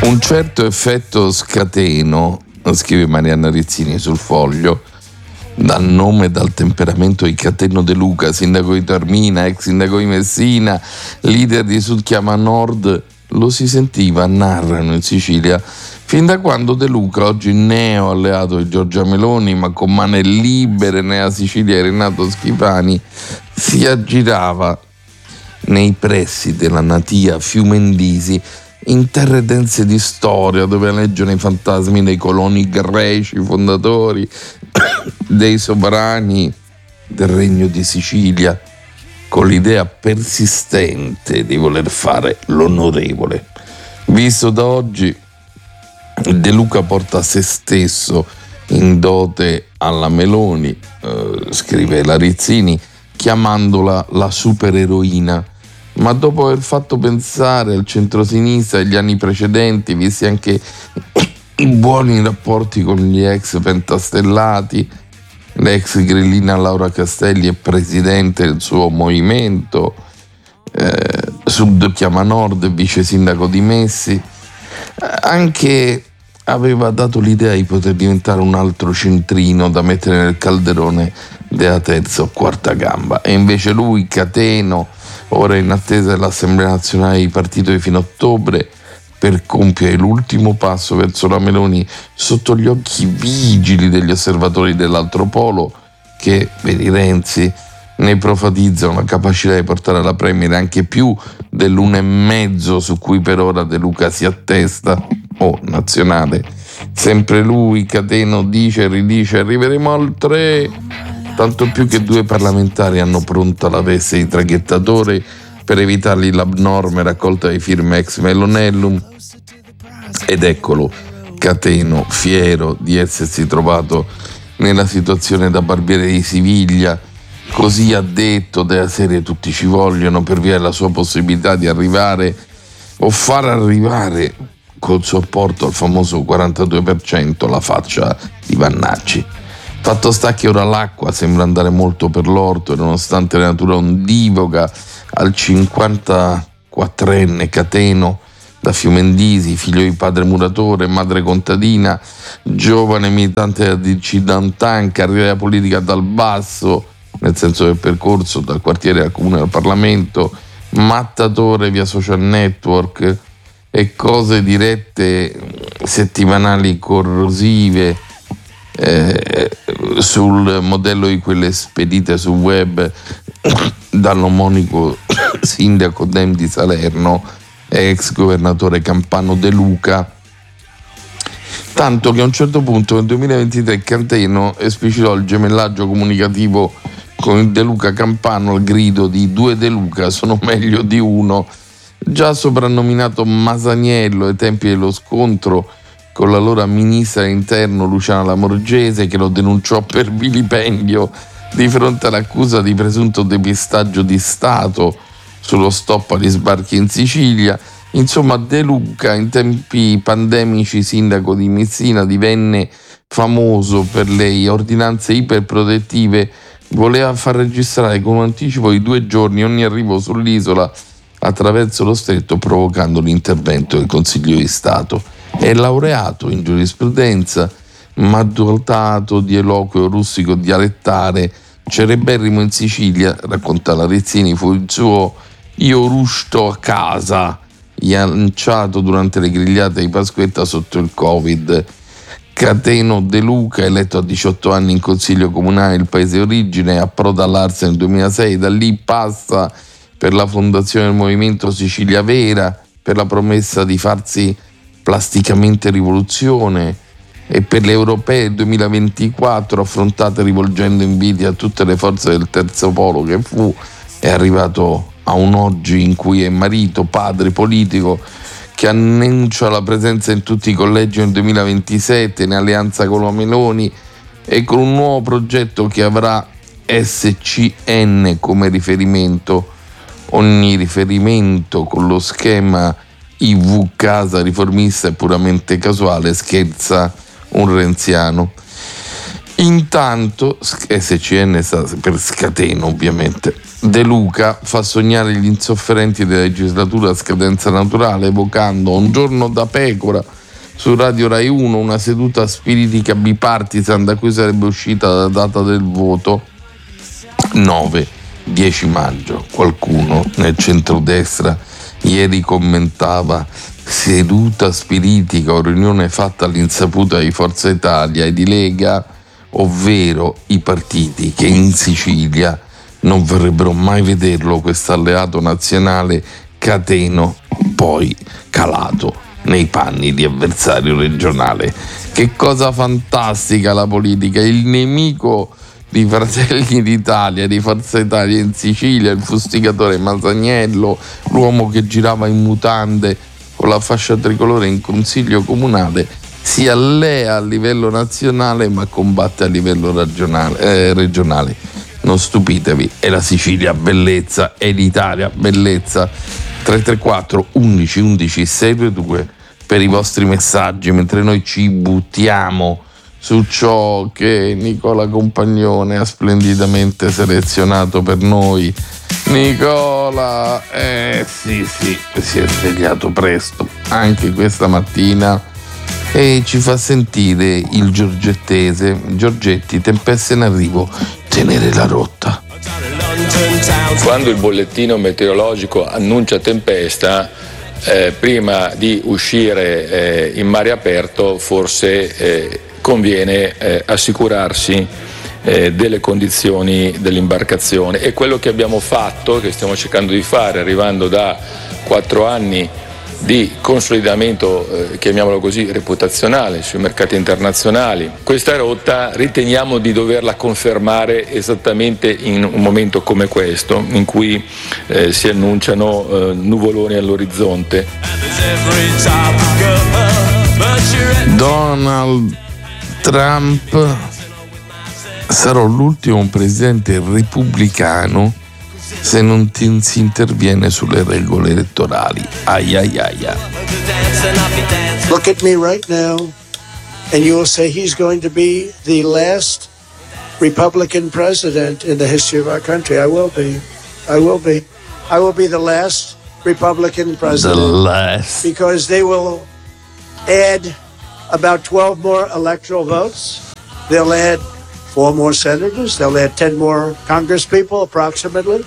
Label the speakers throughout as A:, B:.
A: Un certo effetto scateno, scrive Marianna Rizzini sul Foglio, dal nome e dal temperamento di Cateno De Luca, sindaco di Taormina, ex sindaco di Messina, leader di Sud Chiama Nord, lo si sentiva, narrano in Sicilia, fin da quando De Luca, oggi neo alleato di Giorgia Meloni, ma con mani libere nella Sicilia di Renato Schifani, si aggirava nei pressi della natia Fiumendisi, in terre dense di storia, dove aleggiano i fantasmi dei coloni greci fondatori, dei sovrani del Regno di Sicilia, con l'idea persistente di voler fare l'onorevole. Visto da oggi, De Luca porta se stesso in dote alla Meloni, scrive la Rizzini, chiamandola la supereroina. Ma dopo aver fatto pensare al centrosinistra degli anni precedenti, visti anche i buoni rapporti con gli ex pentastellati, l'ex grillina Laura Castelli è presidente del suo movimento, Sud Chiama Nord, vice sindaco di Messi, anche aveva dato l'idea di poter diventare un altro centrino da mettere nel calderone della terza o quarta gamba. E invece lui, Cateno, ora in attesa dell'Assemblea Nazionale di partito di fine ottobre per compiere l'ultimo passo verso la Meloni sotto gli occhi vigili degli osservatori dell'altro polo, che, vedi Renzi, ne profatizzano la capacità di portare alla Premier anche più dell'1,5 su cui per ora De Luca si attesta, nazionale. Sempre lui, Cateno, dice e ridice: arriveremo al 3, tanto più che 2 parlamentari hanno pronta la veste di traghettatore per evitargli l'abnorme raccolta di firme ex Melonellum. Ed eccolo, Cateno, fiero di essersi trovato nella situazione da barbiere di Siviglia, così ha detto della serie tutti ci vogliono, per via della sua possibilità di arrivare o far arrivare col suo apporto al famoso 42% la faccia di Vannacci. Fatto sta che ora l'acqua sembra andare molto per l'orto, e nonostante la natura ondivoga al 54enne Cateno da Fiumendisi, figlio di padre muratore, madre contadina, giovane militante della DC Dantan, carriera politica dal basso, nel senso del percorso, dal quartiere al comune al Parlamento, mattatore via social network e cose dirette settimanali corrosive, sul modello di quelle spedite sul web dall'omonico sindaco Dem di Salerno, ex governatore campano De Luca, tanto che a un certo punto nel 2023 Cateno esplicitò il gemellaggio comunicativo con il De Luca campano al grido di 2 De Luca sono meglio di uno, già soprannominato Masaniello ai tempi dello scontro con l'allora ministra dell'interno Luciana Lamorgese, che lo denunciò per vilipendio di fronte all'accusa di presunto depistaggio di Stato sullo stop agli sbarchi in Sicilia. Insomma, De Luca, in tempi pandemici sindaco di Messina, divenne famoso per le ordinanze iperprotettive, voleva far registrare con un anticipo di 2 giorni ogni arrivo sull'isola attraverso lo stretto, provocando l'intervento del Consiglio di Stato. È laureato in giurisprudenza, ma dotato di eloquio rustico dialettare, cereberrimo in Sicilia, racconta la Rizzini, fu il suo "io rusto a casa", lanciato durante le grigliate di Pasquetta sotto il Covid. Cateno De Luca, eletto a 18 anni in consiglio comunale del paese origine, approda all'Arsa nel 2006, da lì passa per la fondazione del Movimento Sicilia Vera, per la promessa di farsi plasticamente rivoluzione, e per le europee del 2024, affrontate rivolgendo invidia a tutte le forze del terzo polo che fu, è arrivato a un oggi in cui è marito, padre, politico, che annuncia la presenza in tutti i collegi nel 2027 in alleanza con la Meloni e con un nuovo progetto che avrà SCN come riferimento. Ogni riferimento con lo schema IV Casa riformista è puramente casuale, scherza un renziano. Intanto SCN sta per Scateno, ovviamente. De Luca fa sognare gli insofferenti della legislatura a scadenza naturale, evocando Un giorno da pecora su Radio Rai 1, una seduta spiritica bipartisan da cui sarebbe uscita la data del voto 9-10 maggio. Qualcuno nel centrodestra ieri commentava: seduta spiritica o riunione fatta all'insaputa di Forza Italia e di Lega, ovvero i partiti che in Sicilia non vorrebbero mai vederlo questo alleato nazionale cateno, poi calato nei panni di avversario regionale. Che cosa fantastica la politica, il nemico di Fratelli d'Italia, di Forza Italia in Sicilia, il fustigatore Masaniello, l'uomo che girava in mutande con la fascia tricolore in consiglio comunale, si allea a livello nazionale ma combatte a livello regionale. Non stupitevi, è la Sicilia bellezza, è l'Italia bellezza. 334 11 11 622 per i vostri messaggi, mentre noi ci buttiamo su ciò che Nicola Compagnone ha splendidamente selezionato per noi. Nicola, sì, si è svegliato presto anche questa mattina e ci fa sentire il giorgettese. Giorgetti, tempesta in arrivo, tenere la rotta.
B: Quando il bollettino meteorologico annuncia tempesta, prima di uscire in mare aperto forse conviene assicurarsi delle condizioni dell'imbarcazione. E quello che abbiamo fatto, che stiamo cercando di fare, arrivando da 4 anni di consolidamento, chiamiamolo così, reputazionale sui mercati internazionali. Questa rotta riteniamo di doverla confermare esattamente in un momento come questo, in cui si annunciano nuvoloni all'orizzonte.
A: Donald Trump: sarò l'ultimo presidente repubblicano se non si interviene sulle regole elettorali. Aiaiaia.
C: Look at me right now and you will say he's going to be the last Republican president in the history of our country. I will be the last Republican president.
A: The last.
C: Because they will add about 12 more electoral votes. They'll add 4 more senators. They'll add 10 more congresspeople approximately.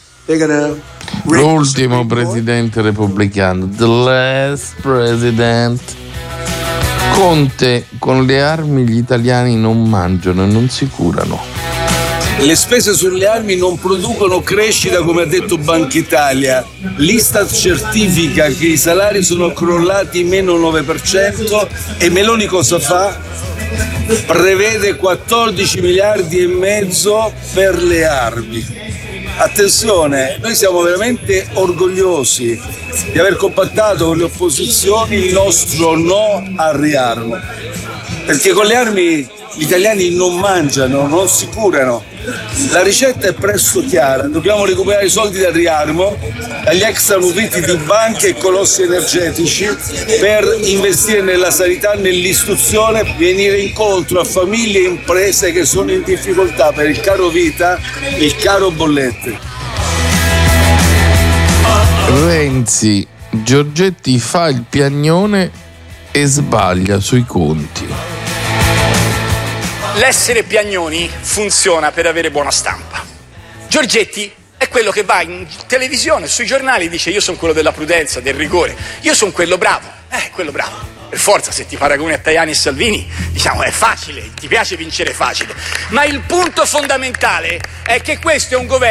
A: L'ultimo presidente repubblicano, the last president. Conte: con le armi gli italiani non mangiano e non si curano.
D: Le spese sulle armi non producono crescita, come ha detto Banca Italia. L'Istat certifica che i salari sono crollati meno 9% e Meloni cosa fa? Prevede 14 miliardi e mezzo per le armi. Attenzione, noi siamo veramente orgogliosi di aver compattato con le opposizioni il nostro no al riarmo, perché con le armi gli italiani non mangiano, non si curano. La ricetta è presto chiara: dobbiamo recuperare i soldi dal riarmo, dagli extra profitti di banche e colossi energetici, per investire nella sanità, nell'istruzione, venire incontro a famiglie e imprese che sono in difficoltà per il caro vita, il caro bollette.
A: Renzi: Giorgetti fa il piagnone e sbaglia sui conti.
E: L'essere piagnoni funziona per avere buona stampa. Giorgetti è quello che va in televisione, sui giornali, e dice: io sono quello della prudenza, del rigore, io sono quello bravo. Quello bravo. Per forza, se ti paragoni a Tajani e Salvini, diciamo, è facile, ti piace vincere facile. Ma il punto fondamentale è che questo è un governo